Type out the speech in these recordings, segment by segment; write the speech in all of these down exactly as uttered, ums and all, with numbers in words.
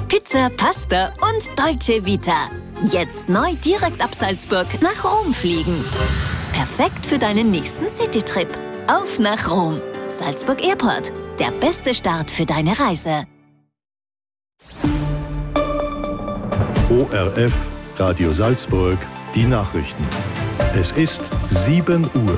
Pizza, Pasta und Dolce Vita. Jetzt neu direkt ab Salzburg nach Rom fliegen. Perfekt für deinen nächsten Citytrip. Auf nach Rom. Salzburg Airport. Der beste Start für deine Reise. O R F, Radio Salzburg, die Nachrichten. Es ist sieben Uhr.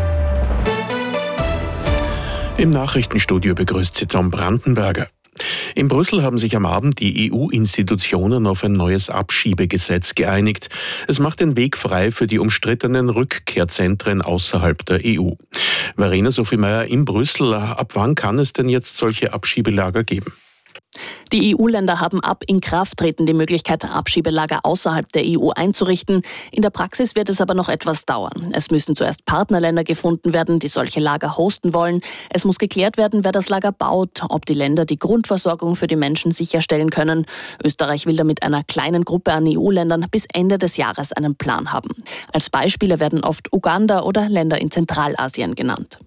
Im Nachrichtenstudio begrüßt Sie Tom Brandenberger. In Brüssel haben sich am Abend die E U-Institutionen auf ein neues Abschiebegesetz geeinigt. Es macht den Weg frei für die umstrittenen Rückkehrzentren außerhalb der E U. Verena Sophie-Meyer in Brüssel, ab wann kann es denn jetzt solche Abschiebelager geben? Die E U-Länder haben ab Inkrafttreten die Möglichkeit, Abschiebelager außerhalb der E U einzurichten. In der Praxis wird es aber noch etwas dauern. Es müssen zuerst Partnerländer gefunden werden, die solche Lager hosten wollen. Es muss geklärt werden, wer das Lager baut, ob die Länder die Grundversorgung für die Menschen sicherstellen können. Österreich will da mit einer kleinen Gruppe an E U-Ländern bis Ende des Jahres einen Plan haben. Als Beispiele werden oft Uganda oder Länder in Zentralasien genannt.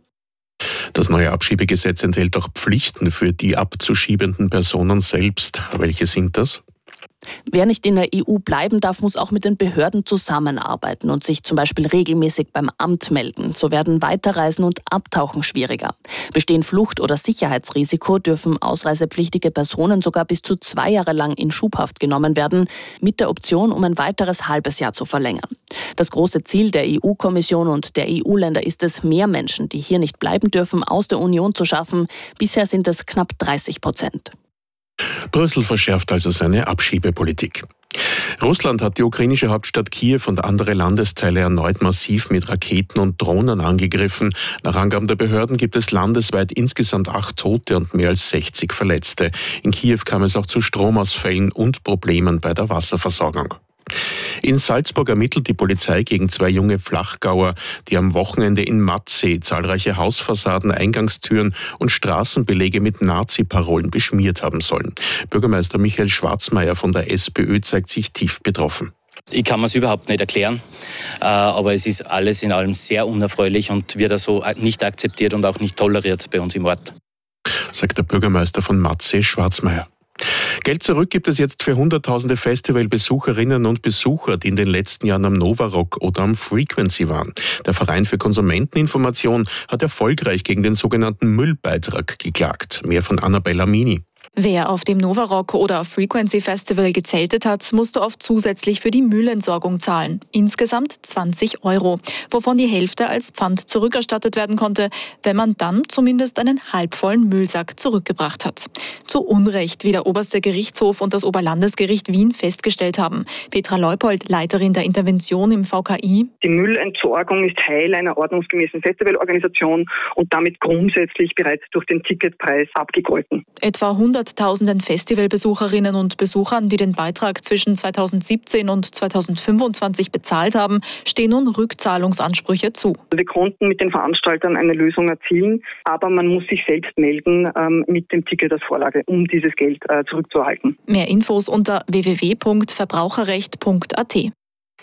Das neue Abschiebegesetz enthält auch Pflichten für die abzuschiebenden Personen selbst. Welche sind das? Wer nicht in der E U bleiben darf, muss auch mit den Behörden zusammenarbeiten und sich zum Beispiel regelmäßig beim Amt melden. So werden Weiterreisen und Abtauchen schwieriger. Bestehen Flucht- oder Sicherheitsrisiko, dürfen ausreisepflichtige Personen sogar bis zu zwei Jahre lang in Schubhaft genommen werden, mit der Option, um ein weiteres halbes Jahr zu verlängern. Das große Ziel der E U-Kommission und der E U-Länder ist es, mehr Menschen, die hier nicht bleiben dürfen, aus der Union zu schaffen. Bisher sind es knapp dreißig Prozent. Brüssel verschärft also seine Abschiebepolitik. Russland hat die ukrainische Hauptstadt Kiew und andere Landesteile erneut massiv mit Raketen und Drohnen angegriffen. Nach Angaben der Behörden gibt es landesweit insgesamt acht Tote und mehr als sechzig Verletzte. In Kiew kam es auch zu Stromausfällen und Problemen bei der Wasserversorgung. In Salzburg ermittelt die Polizei gegen zwei junge Flachgauer, die am Wochenende in Matzee zahlreiche Hausfassaden, Eingangstüren und Straßenbeläge mit Nazi-Parolen beschmiert haben sollen. Bürgermeister Michael Schwarzmeier von der SPÖ zeigt sich tief betroffen. Ich kann mir es überhaupt nicht erklären, aber es ist alles in allem sehr unerfreulich und wird also nicht akzeptiert und auch nicht toleriert bei uns im Ort. Sagt der Bürgermeister von Matzee, Schwarzmeier. Geld zurück gibt es jetzt für hunderttausende Festivalbesucherinnen und Besucher, die in den letzten Jahren am Novarock oder am Frequency waren. Der Verein für Konsumenteninformation hat erfolgreich gegen den sogenannten Müllbeitrag geklagt. Mehr von Annabella Mini. Wer auf dem Novarock oder Frequency Festival gezeltet hat, musste oft zusätzlich für die Müllentsorgung zahlen. Insgesamt zwanzig Euro, wovon die Hälfte als Pfand zurückerstattet werden konnte, wenn man dann zumindest einen halbvollen Müllsack zurückgebracht hat. Zu Unrecht, wie der Oberste Gerichtshof und das Oberlandesgericht Wien festgestellt haben. Petra Leupold, Leiterin der Intervention im V K I. Die Müllentsorgung ist Teil einer ordnungsgemäßen Festivalorganisation und damit grundsätzlich bereits durch den Ticketpreis abgegolten. Etwa hunderttausenden Festivalbesucherinnen und Besuchern, die den Beitrag zwischen zweitausendsiebzehn und zweitausendfünfundzwanzig bezahlt haben, stehen nun Rückzahlungsansprüche zu. Wir konnten mit den Veranstaltern eine Lösung erzielen, aber man muss sich selbst melden ähm, mit dem Ticket als Vorlage, um dieses Geld äh, zurückzuerhalten. Mehr Infos unter w w w punkt verbraucherrecht punkt a t.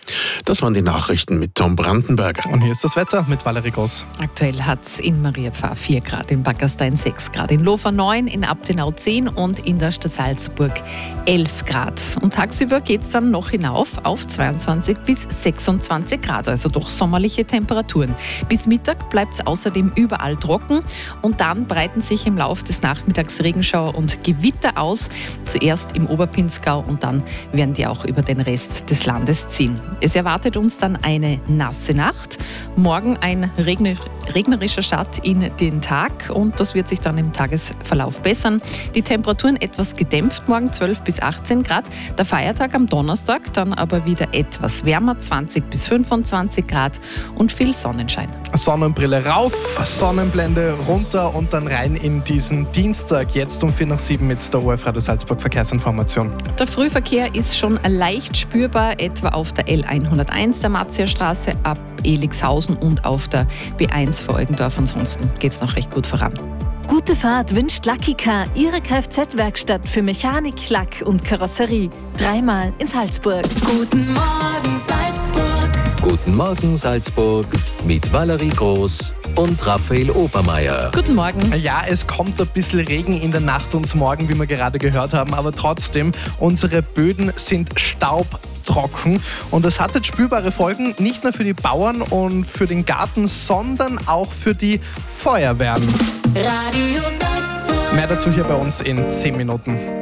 Das waren die Nachrichten mit Tom Brandenberger. Und hier ist das Wetter mit Valerie Groß. Aktuell hat es in Mariapfarr vier Grad, in Backerstein sechs Grad, in Lofer neun, in Abtenau zehn und in der Stadt Salzburg elf Grad. Und tagsüber geht es dann noch hinauf auf zweiundzwanzig bis sechsundzwanzig Grad, also doch sommerliche Temperaturen. Bis Mittag bleibt es außerdem überall trocken und dann breiten sich im Laufe des Nachmittags Regenschauer und Gewitter aus. Zuerst im Oberpinzgau und dann werden die auch über den Rest des Landes ziehen. Es erwartet uns dann eine nasse Nacht, morgen ein regner, regnerischer Start in den Tag und das wird sich dann im Tagesverlauf bessern. Die Temperaturen etwas gedämpft, morgen zwölf bis achtzehn Grad. Der Feiertag am Donnerstag dann aber wieder etwas wärmer, zwanzig bis fünfundzwanzig Grad und viel Sonnenschein. Sonnenbrille rauf, Sonnenblende runter und dann rein in diesen Dienstag. Jetzt um vier nach sieben mit der O R F Radio Salzburg Verkehrsinformation. Der Frühverkehr ist schon leicht spürbar, etwa auf der L hunderteins der Matzierstraße ab Elixhausen und auf der B eins vor Eugendorf. Ansonsten geht es noch recht gut voran. Gute Fahrt wünscht Lucky Car, Ihre Kfz-Werkstatt für Mechanik, Lack und Karosserie. Dreimal in Salzburg. Guten Morgen Salzburg. Guten Morgen Salzburg mit Valerie Groß und Raphael Obermeier. Guten Morgen. Ja, es kommt ein bisschen Regen in der Nacht und morgen, wie wir gerade gehört haben, aber trotzdem, unsere Böden sind staubtrocken und es hat jetzt spürbare Folgen, nicht nur für die Bauern und für den Garten, sondern auch für die Feuerwehren. Radio Salzburg. Mehr dazu hier bei uns in zehn Minuten.